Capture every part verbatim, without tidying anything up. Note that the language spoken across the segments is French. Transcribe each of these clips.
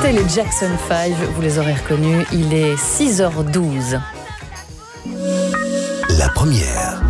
C'était les Jackson five, vous les aurez reconnus, il est six heures douze. La première.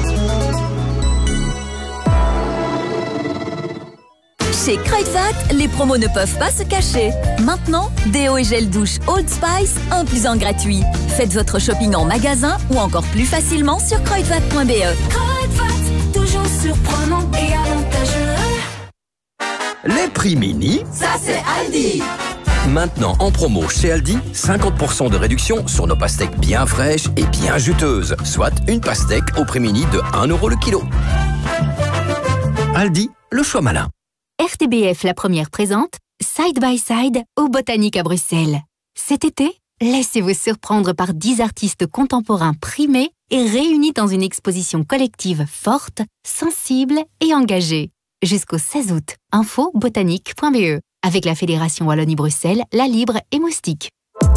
Chez Kruidvat, les promos ne peuvent pas se cacher. Maintenant, déo et gel douche Old Spice, un plus un gratuit. Faites votre shopping en magasin ou encore plus facilement sur kruidvat point b e. Kruidvat, toujours surprenant et avantageux. Les prix mini, Ça c'est Aldi. maintenant en promo chez Aldi, cinquante pour cent de réduction sur nos pastèques bien fraîches et bien juteuses, soit une pastèque au prix mini de un euro le kilo. Aldi, le choix malin. R T B F La Première présente Side by Side au Botanique à Bruxelles. Cet été, laissez-vous surprendre par dix artistes contemporains primés et réunis dans une exposition collective forte, sensible et engagée. Jusqu'au seize août, info botanique point b e. Avec la Fédération Wallonie-Bruxelles, La Libre et Moustique.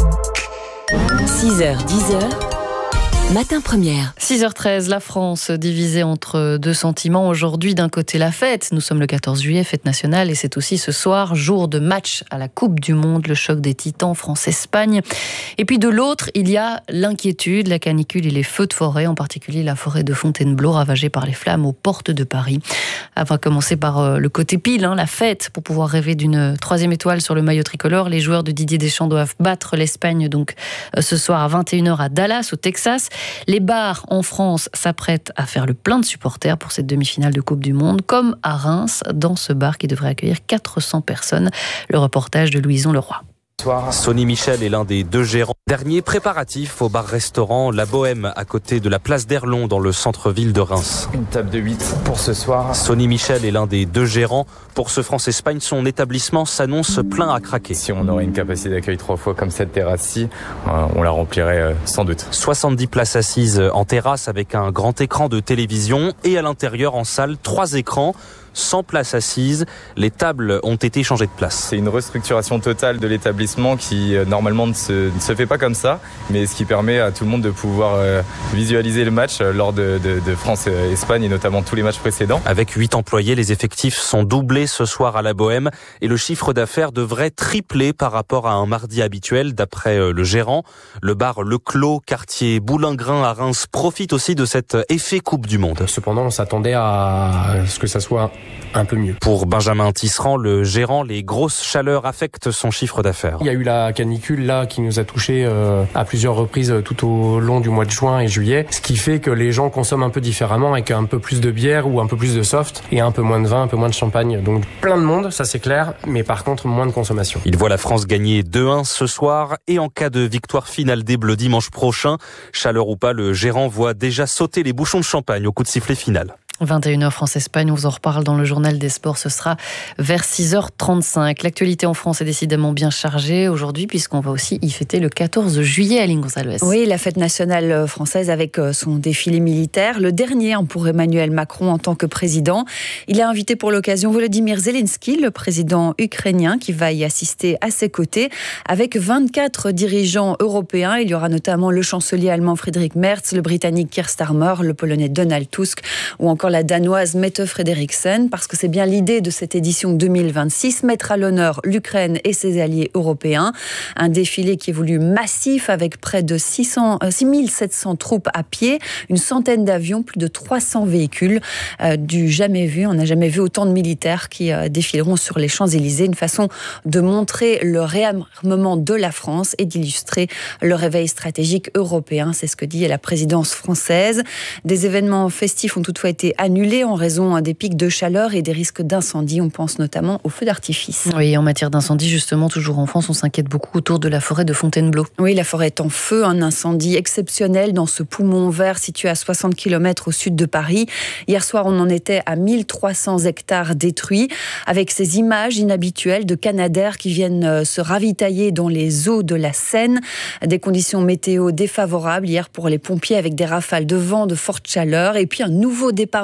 six heures, dix heures, matin première. six heures treize, la France divisée entre deux sentiments. Aujourd'hui, d'un côté, la fête. Nous sommes le quatorze juillet, fête nationale, et c'est aussi ce soir, jour de match à la Coupe du Monde, le choc des titans France-Espagne. Et puis de l'autre, il y a l'inquiétude, la canicule et les feux de forêt, en particulier la forêt de Fontainebleau, ravagée par les flammes aux portes de Paris. On va commencer par le côté pile, hein, la fête. Pour pouvoir rêver d'une troisième étoile sur le maillot tricolore, les joueurs de Didier Deschamps doivent battre l'Espagne donc ce soir à vingt et une heures à Dallas, au Texas. Les bars en France s'apprêtent à faire le plein de supporters pour cette demi-finale de Coupe du Monde, comme à Reims, dans ce bar qui devrait accueillir quatre cents personnes. Le reportage de Louison Leroy. Sonny Michel est l'un des deux gérants. Dernier préparatif au bar-restaurant La Bohème, à côté de la place d'Erlon, dans le centre-ville de Reims. Une table de huit pour ce soir. Sonny Michel est l'un des deux gérants. Pour ce France-Espagne, son établissement s'annonce plein à craquer. Si on aurait une capacité d'accueil trois fois comme cette terrasse-ci, on la remplirait sans doute. soixante-dix places assises en terrasse avec un grand écran de télévision et à l'intérieur en salle, trois écrans. cent places assises, les tables ont été changées de place. C'est une restructuration totale de l'établissement qui normalement ne se, ne se fait pas comme ça, mais ce qui permet à tout le monde de pouvoir euh, visualiser le match lors de, de, de France-Espagne et notamment tous les matchs précédents. Avec huit employés, les effectifs sont doublés ce soir à la Bohème et le chiffre d'affaires devrait tripler par rapport à un mardi habituel d'après le gérant. Le bar Le Clos, quartier Boulingrin à Reims, profite aussi de cet effet Coupe du Monde. Cependant, on s'attendait à ce que ça soit un peu mieux. Pour Benjamin Tisserand, le gérant, les grosses chaleurs affectent son chiffre d'affaires. Il y a eu la canicule là qui nous a touchés euh, à plusieurs reprises tout au long du mois de juin et juillet, ce qui fait que les gens consomment un peu différemment avec un peu plus de bière ou un peu plus de soft et un peu moins de vin, un peu moins de champagne. Donc plein de monde, ça c'est clair, mais par contre moins de consommation. Il voit la France gagner deux un ce soir et en cas de victoire finale des Bleus dimanche prochain, chaleur ou pas, le gérant voit déjà sauter les bouchons de champagne au coup de sifflet final. vingt et une heures France-Espagne, on vous en reparle dans le journal des sports, ce sera vers six heures trente-cinq. L'actualité en France est décidément bien chargée aujourd'hui puisqu'on va aussi y fêter le quatorze juillet, Aline Gonzalez. Oui, la fête nationale française avec son défilé militaire, le dernier pour Emmanuel Macron en tant que président. Il a invité pour l'occasion Volodymyr Zelensky, le président ukrainien, qui va y assister à ses côtés avec vingt-quatre dirigeants européens. Il y aura notamment le chancelier allemand Friedrich Merz, le britannique Keir Starmer, le polonais Donald Tusk ou encore la danoise Mette Frederiksen, parce que c'est bien l'idée de cette édition deux mille vingt-six, mettre à l'honneur l'Ukraine et ses alliés européens. Un défilé qui est voulu massif avec près de six mille sept cents troupes à pied, une centaine d'avions, plus de trois cents véhicules. Euh, du jamais vu, on n'a jamais vu autant de militaires qui euh, défileront sur les Champs-Élysées. Une façon de montrer le réarmement de la France et d'illustrer le réveil stratégique européen. C'est ce que dit la présidence française. Des événements festifs ont toutefois été annulés en raison des pics de chaleur et des risques d'incendie. On pense notamment aux feux d'artifice. Oui, en matière d'incendie, justement, toujours en France, on s'inquiète beaucoup autour de la forêt de Fontainebleau. Oui, la forêt est en feu, un incendie exceptionnel dans ce poumon vert situé à soixante kilomètres au sud de Paris. Hier soir, on en était à mille trois cents hectares détruits, avec ces images inhabituelles de canadaires qui viennent se ravitailler dans les eaux de la Seine. Des conditions météo défavorables hier pour les pompiers avec des rafales de vent, de forte chaleur et puis un nouveau départ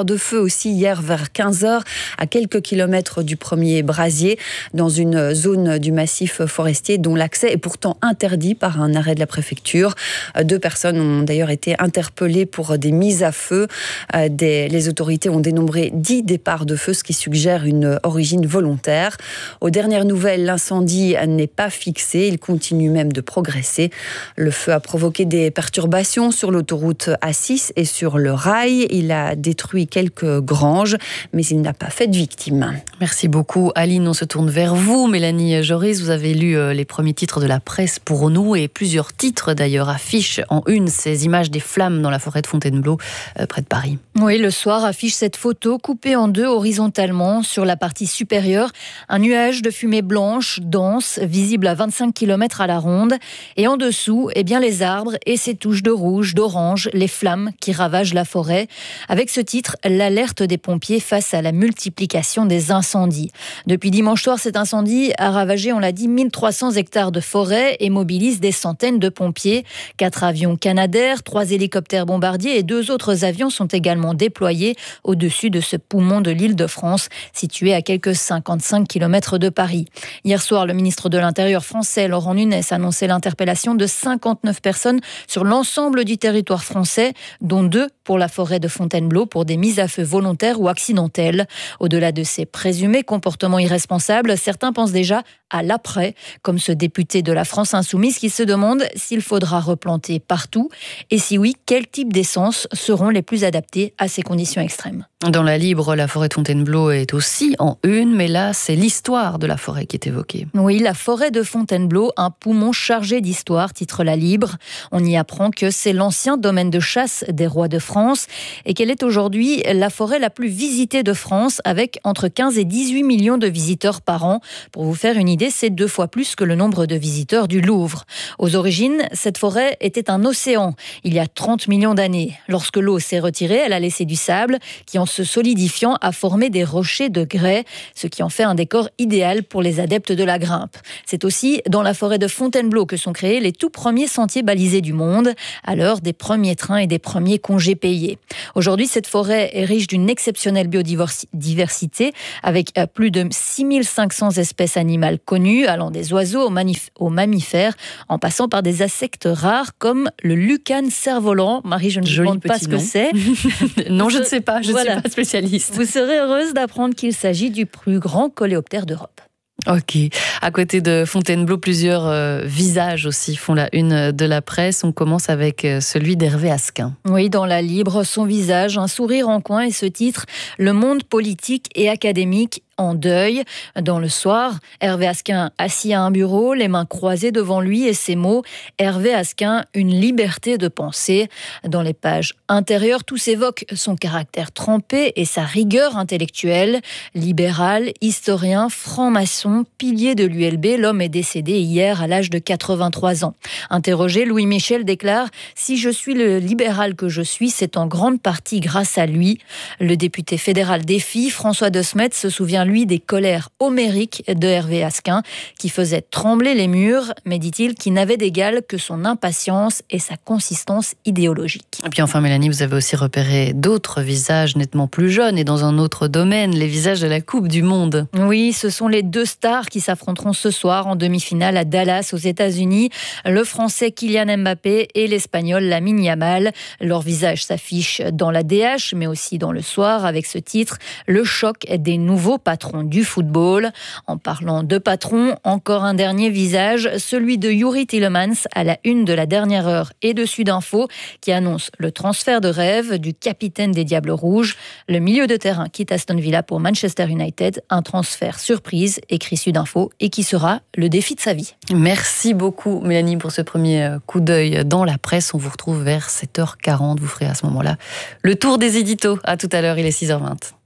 départ de feu aussi hier vers quinze heures à quelques kilomètres du premier brasier dans une zone du massif forestier dont l'accès est pourtant interdit par un arrêt de la préfecture. Deux personnes ont d'ailleurs été interpellées pour des mises à feu. Des, les autorités ont dénombré dix départs de feu, ce qui suggère une origine volontaire. Aux dernières nouvelles, l'incendie n'est pas fixé, il continue même de progresser. Le feu a provoqué des perturbations sur l'autoroute A six et sur le rail. Il a détruit quelques granges, mais il n'a pas fait de victimes. Merci beaucoup Aline, on se tourne vers vous. Mélanie Joris, vous avez lu les premiers titres de la presse pour nous et plusieurs titres d'ailleurs affichent en une ces images des flammes dans la forêt de Fontainebleau près de Paris. Oui, le soir affiche cette photo coupée en deux horizontalement. Sur la partie supérieure, un nuage de fumée blanche, dense, visible à vingt-cinq kilomètres à la ronde. Et en dessous, eh bien, les arbres et ces touches de rouge, d'orange, les flammes qui ravagent la forêt. Avec ce titre, l'alerte des pompiers face à la multiplication des incendies. Depuis dimanche soir, cet incendie a ravagé, on l'a dit, mille trois cents hectares de forêt et mobilise des centaines de pompiers. Quatre avions Canadair, trois hélicoptères bombardiers et deux autres avions sont également déployés au-dessus de ce poumon de l'Île-de-France, situé à quelques cinquante-cinq kilomètres de Paris. Hier soir, le ministre de l'Intérieur français, Laurent Nunez, annonçait l'interpellation de cinquante-neuf personnes sur l'ensemble du territoire français, dont deux pour la forêt de Fontainebleau pour des mises à feu volontaires ou accidentelles. Au-delà de ces présumés comportements irresponsables, certains pensent déjà à l'après, comme ce député de la France Insoumise qui se demande s'il faudra replanter partout et si oui, quel type d'essences seront les plus adaptés à ces conditions extrêmes. Dans la Libre, la forêt de Fontainebleau est aussi en une, mais là, c'est l'histoire de la forêt qui est évoquée. Oui, la forêt de Fontainebleau, un poumon chargé d'histoire, titre la Libre. On y apprend que c'est l'ancien domaine de chasse des rois de France et qu'elle est aujourd'hui la forêt la plus visitée de France avec entre quinze et dix-huit millions de visiteurs par an. Pour vous faire une idée, c'est deux fois plus que le nombre de visiteurs du Louvre. Aux origines, cette forêt était un océan il y a trente millions d'années. Lorsque l'eau s'est retirée, elle a laissé du sable qui, en se solidifiant, a formé des rochers de grès, ce qui en fait un décor idéal pour les adeptes de la grimpe. C'est aussi dans la forêt de Fontainebleau que sont créés les tout premiers sentiers balisés du monde, à l'heure des premiers trains et des premiers congés payés. Aujourd'hui, cette forêt est riche d'une exceptionnelle biodiversité, avec plus de six mille cinq cents espèces animales connues, allant des oiseaux aux, manif- aux mammifères, en passant par des insectes rares comme le lucane cerf-volant. Marie, je ne vous demande pas ce que c'est. Non, je ne sais pas, je ne voilà. suis pas spécialiste. Vous serez heureuse d'apprendre qu'il s'agit du plus grand coléoptère d'Europe. Ok. À côté de Fontainebleau, plusieurs euh, visages aussi font la une de la presse. On commence avec euh, celui d'Hervé Asquin. Oui, dans la Libre, son visage, un sourire en coin et ce titre, le monde politique et académique en deuil. Dans Le Soir, Hervé Asquin assis à un bureau, les mains croisées devant lui et ces mots « Hervé Asquin, une liberté de penser ». Dans les pages intérieures, tout s'évoque son caractère trempé et sa rigueur intellectuelle. Libéral, historien, franc-maçon, pilier de l'U L B, l'homme est décédé hier à l'âge de quatre-vingt-trois ans. Interrogé, Louis Michel déclare « Si je suis le libéral que je suis, c'est en grande partie grâce à lui ». Le député fédéral défi, François de Smet, se souvient lui des colères homériques de Hervé Asquin qui faisaient trembler les murs, mais dit-il qui n'avait d'égal que son impatience et sa consistance idéologique. Et puis enfin Mélanie, vous avez aussi repéré d'autres visages nettement plus jeunes et dans un autre domaine, les visages de la Coupe du Monde. Oui, ce sont les deux stars qui s'affronteront ce soir en demi-finale à Dallas aux États-Unis, le Français Kylian Mbappé et l'Espagnol Lamine Yamal. Leur visage s'affiche dans la D H, mais aussi dans Le Soir avec ce titre « Le choc des nouveaux patrons du football ». En parlant de patron, encore un dernier visage, celui de Youri Tielemans à la une de la dernière heure et de Sudinfo qui annonce le transfert de rêve du capitaine des Diables Rouges. Le milieu de terrain quitte Aston Villa pour Manchester United, un transfert surprise, écrit Sudinfo, et qui sera le défi de sa vie. Merci beaucoup Mélanie pour ce premier coup d'œil dans la presse. On vous retrouve vers sept heures quarante. Vous ferez à ce moment-là le tour des éditos. À tout à l'heure, il est six heures vingt.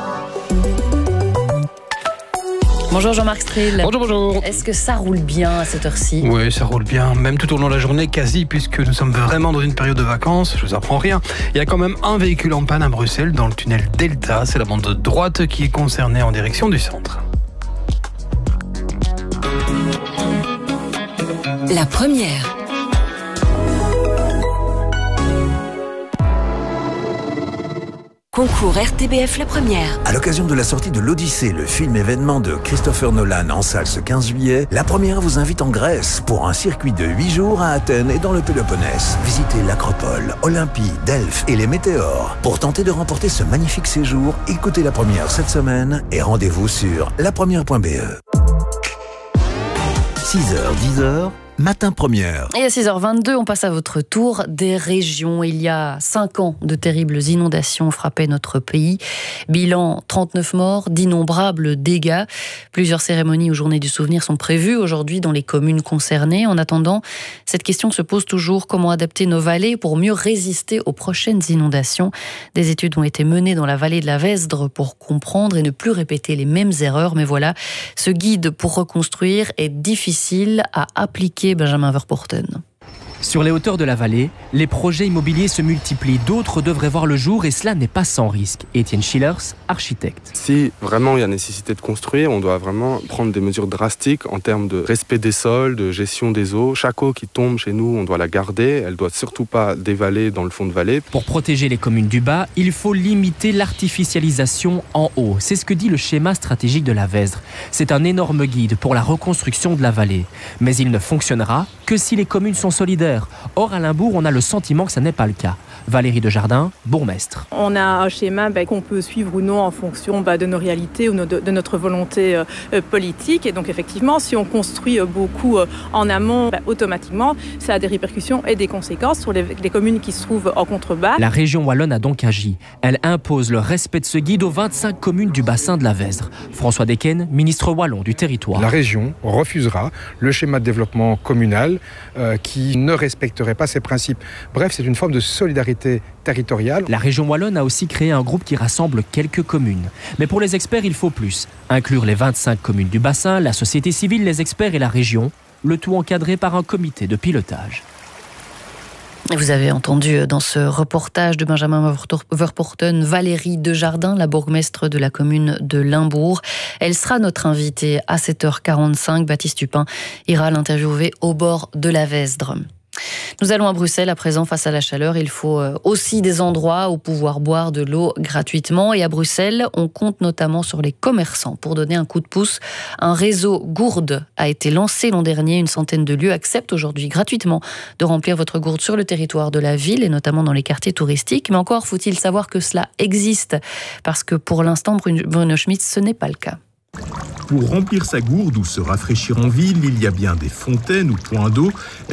Bonjour Jean-Marc Strill. Bonjour, bonjour. Est-ce que ça roule bien à cette heure-ci ? Oui, ça roule bien, même tout au long de la journée, quasi, puisque nous sommes vraiment dans une période de vacances. Je vous apprends rien. Il y a quand même un véhicule en panne à Bruxelles, dans le tunnel Delta. C'est la bande de droite qui est concernée en direction du centre. La première. Concours R T B F La Première. À l'occasion de la sortie de l'Odyssée, le film événement de Christopher Nolan en salle ce quinze juillet, La Première vous invite en Grèce pour un circuit de huit jours à Athènes et dans le Péloponnèse. Visitez l'Acropole, Olympie, Delphes et les Météores. Pour tenter de remporter ce magnifique séjour, écoutez La Première cette semaine et rendez-vous sur la première point b e. six heures, dix heures, Matin Première. Et à six heures vingt-deux, on passe à votre tour des régions. Il y a cinq ans, de terribles inondations frappaient notre pays. Bilan trente-neuf morts, d'innombrables dégâts. Plusieurs cérémonies ou journées du souvenir sont prévues aujourd'hui dans les communes concernées. En attendant, cette question se pose toujours: comment adapter nos vallées pour mieux résister aux prochaines inondations? Des études ont été menées dans la vallée de la Vesdre pour comprendre et ne plus répéter les mêmes erreurs. Mais voilà, ce guide pour reconstruire est difficile à appliquer. Benjamin Verpoorten. Sur les hauteurs de la vallée, les projets immobiliers se multiplient. D'autres devraient voir le jour et cela n'est pas sans risque. Étienne Schillers, architecte. Si vraiment il y a nécessité de construire, on doit vraiment prendre des mesures drastiques en termes de respect des sols, de gestion des eaux. Chaque eau qui tombe chez nous, on doit la garder. Elle ne doit surtout pas dévaler dans le fond de vallée. Pour protéger les communes du bas, il faut limiter l'artificialisation en haut. C'est ce que dit le schéma stratégique de la Vesdre. C'est un énorme guide pour la reconstruction de la vallée. Mais il ne fonctionnera que si les communes sont solidaires. Or, à Limbourg, on a le sentiment que ce n'est pas le cas. Valérie Desjardins, bourgmestre. On a un schéma bah, qu'on peut suivre ou non en fonction bah, de nos réalités ou de, de notre volonté euh, politique. Et donc, effectivement, si on construit beaucoup euh, en amont, bah, automatiquement, ça a des répercussions et des conséquences sur les, les communes qui se trouvent en contrebas. La région wallonne a donc agi. Elle impose le respect de ce guide aux vingt-cinq communes du bassin de la Vesdre. François Decken, ministre wallon du territoire. La région refusera le schéma de développement communal euh, qui ne respecterait pas ces principes. Bref, c'est une forme de solidarité territoriale. La région wallonne a aussi créé un groupe qui rassemble quelques communes. Mais pour les experts, il faut plus. Inclure les vingt-cinq communes du bassin, la société civile, les experts et la région, le tout encadré par un comité de pilotage. Vous avez entendu dans ce reportage de Benjamin Verpoorten Valérie Desjardins, la bourgmestre de la commune de Limbourg. Elle sera notre invitée à sept heures quarante-cinq. Baptiste Tupin ira l'interviewer au bord de la Vesdre. Nous allons à Bruxelles à présent. Face à la chaleur, il faut aussi des endroits où pouvoir boire de l'eau gratuitement. Et à Bruxelles, on compte notamment sur les commerçants pour donner un coup de pouce. Un réseau gourde a été lancé l'an dernier. Une centaine de lieux acceptent aujourd'hui gratuitement de remplir votre gourde sur le territoire de la ville et notamment dans les quartiers touristiques. Mais encore faut-il savoir que cela existe parce que pour l'instant, Bruno Schmitz, ce n'est pas le cas. Pour remplir sa gourde ou se rafraîchir en ville, il y a bien des fontaines ou points d'eau.